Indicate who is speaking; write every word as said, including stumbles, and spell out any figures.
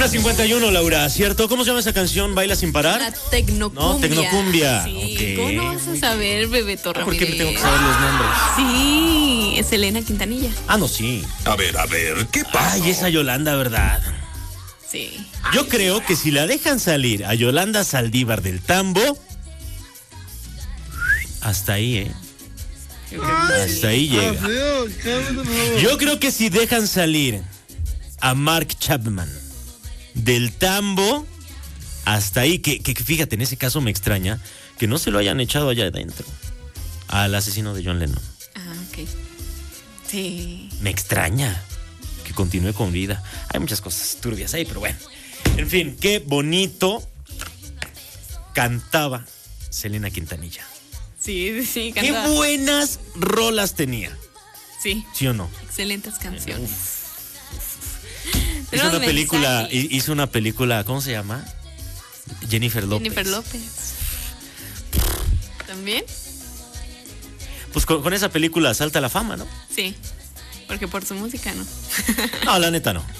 Speaker 1: Una cincuenta y uno, Laura, ¿cierto? ¿Cómo se llama esa canción? ¿Baila sin parar?
Speaker 2: La tecnocumbia.
Speaker 1: No, tecnocumbia.
Speaker 2: Sí,
Speaker 1: Okay.
Speaker 2: ¿cómo no vas a saber, Bebeto Ramírez?
Speaker 1: ¿Por qué me tengo que saber los nombres?
Speaker 2: Sí, es Selena Quintanilla.
Speaker 1: Ah, no, sí.
Speaker 3: A ver, a ver, ¿qué pasa?
Speaker 1: Ay, esa Yolanda, ¿verdad?
Speaker 2: Sí.
Speaker 1: Yo creo que si la dejan salir a Yolanda Saldívar del Tambo, hasta ahí, ¿eh? Hasta ahí llega. Yo creo que si dejan salir a Mark Chapman del Tambo, hasta ahí, que, que fíjate, en ese caso me extraña que no se lo hayan echado allá adentro al asesino de John Lennon.
Speaker 2: Ah, ok. Sí.
Speaker 1: Me extraña que continúe con vida. Hay muchas cosas turbias ahí, pero bueno. En fin, qué bonito cantaba Selena Quintanilla.
Speaker 2: Sí, sí,
Speaker 1: Qué
Speaker 2: cantaba.
Speaker 1: buenas rolas tenía.
Speaker 2: Sí.
Speaker 1: ¿Sí o no?
Speaker 2: Excelentes canciones.
Speaker 1: Hizo
Speaker 2: Tenemos
Speaker 1: una película,
Speaker 2: mensajes.
Speaker 1: hizo una película, ¿cómo se llama? Jennifer López.
Speaker 2: Jennifer López. ¿También?
Speaker 1: Pues con, con esa película salta la fama, ¿no?
Speaker 2: Sí. Porque por su música, ¿no?
Speaker 1: No, la neta no.